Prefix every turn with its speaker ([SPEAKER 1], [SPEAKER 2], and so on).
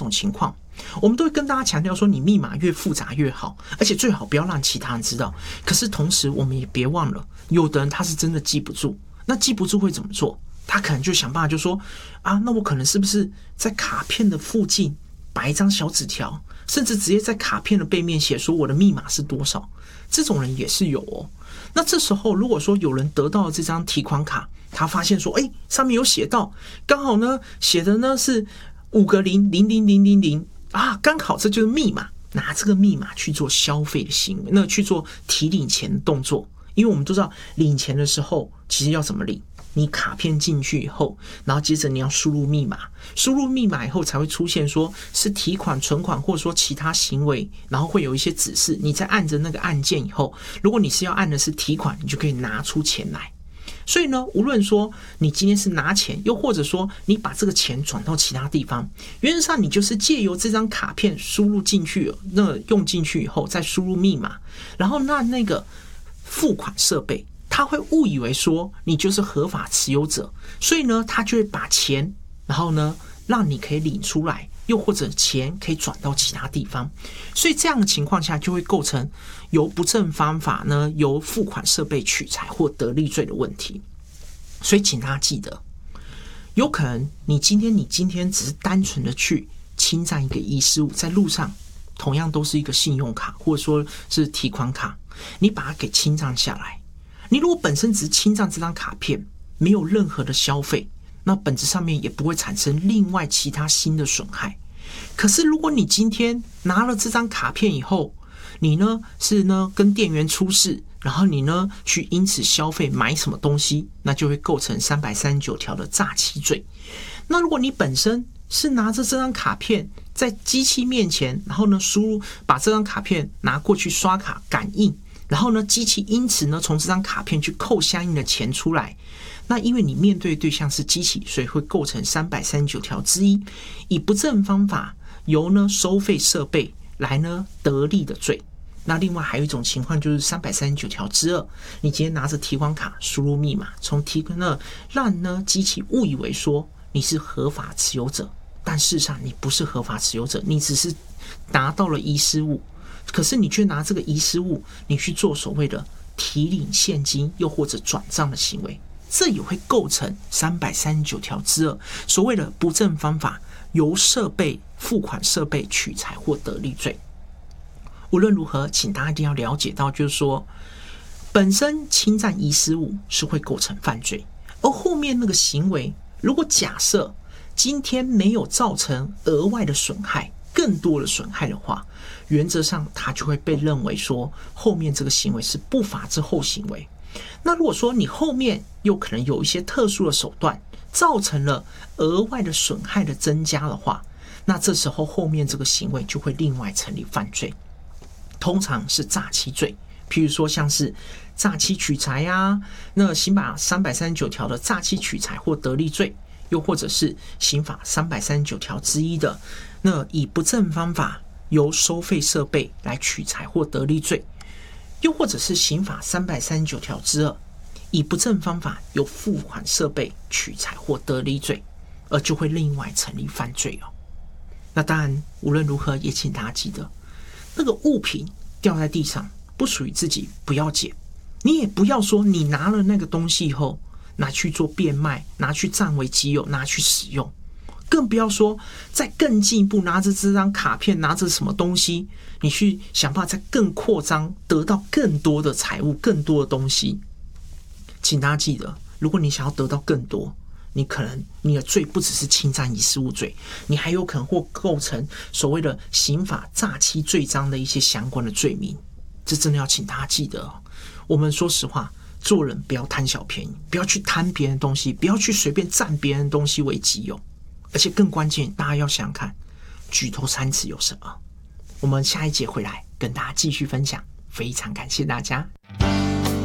[SPEAKER 1] 种情况，我们都会跟大家强调说，你密码越复杂越好，而且最好不要让其他人知道。可是同时，我们也别忘了，有的人他是真的记不住，那记不住会怎么做？他可能就想办法就说啊，那我可能是不是在卡片的附近摆一张小纸条，甚至直接在卡片的背面写说我的密码是多少？这种人也是有哦。那这时候如果说有人得到了这张提款卡，他发现说，上面有写到，刚好呢写的呢是5个0 0 0 0 0 0啊，刚好这就是密码，拿这个密码去做消费的行为，那去做提领钱的动作。因为我们都知道领钱的时候其实要怎么领，你卡片进去以后，然后接着你要输入密码，输入密码以后才会出现说是提款、存款或者说其他行为，然后会有一些指示，你在按着那个按键以后，如果你是要按的是提款，你就可以拿出钱来。所以呢，无论说你今天是拿钱，又或者说你把这个钱转到其他地方，原则上你就是借由这张卡片输入进去，那用进去以后再输入密码，然后那个付款设备他会误以为说你就是合法持有者，所以呢他就会把钱然后呢让你可以领出来，又或者钱可以转到其他地方。所以这样的情况下就会构成由不正方法呢由付款设备取财或得利罪的问题。所以请大家记得，有可能你今天只是单纯的去侵占一个遗失物，在路上同样都是一个信用卡或者说是提款卡，你把它给侵占下来，你如果本身只是侵占这张卡片，没有任何的消费，那本质上面也不会产生另外其他新的损害。可是如果你今天拿了这张卡片以后，你呢是呢跟店员出事，然后你呢去因此消费买什么东西，那就会构成339条的诈欺罪。那如果你本身是拿着这张卡片在机器面前，然后呢输入，把这张卡片拿过去刷卡感应，然后呢机器因此呢从这张卡片去扣相应的钱出来，那因为你面对的对象是机器，所以会构成339条之一，以不正方法由呢收费设备来呢得利的罪。那另外还有一种情况就是339条之二，你今天拿着提款卡输入密码，从提款呢让呢机器误以为说你是合法持有者，但事实上你不是合法持有者，你只是拿到了遗失物，可是你却拿这个遗失物你去做所谓的提领现金又或者转账的行为，这也会构成339条之二，所谓的不正方法由设备付款设备取财或得利罪。无论如何，请大家一定要了解到，就是说本身侵占遗失物是会构成犯罪，而后面那个行为如果假设今天没有造成额外的损害，更多的损害的话，原则上它就会被认为说后面这个行为是不法之后行为。那如果说你后面又可能有一些特殊的手段造成了额外的损害的增加的话，那这时候后面这个行为就会另外成立犯罪，通常是诈欺罪。譬如说像是诈欺取财啊，那刑法339条的诈欺取财或得利罪，又或者是刑法339条之一的那以不正方法由收费设备来取财或得利罪，又或者是刑法339条之二以不正方法由付款设备取财或得利罪，而就会另外成立犯罪哦。那当然无论如何也请大家记得，那个物品掉在地上不属于自己不要捡，你也不要说你拿了那个东西以后拿去做变卖，拿去占为己有，拿去使用，更不要说再更进一步拿着这张卡片，拿着什么东西你去想办法再更扩张，得到更多的财物，更多的东西。请大家记得，如果你想要得到更多，你可能你的罪不只是侵占遗失物罪，你还有可能会构成所谓的刑法诈欺罪章的一些相关的罪名。这真的要请大家记得哦。我们说实话，做人不要贪小便宜，不要去贪别人的东西，不要去随便占别人的东西为己有。而且更关键，大家要想想看，举头三尺有什么？我们下一节回来跟大家继续分享。非常感谢大家。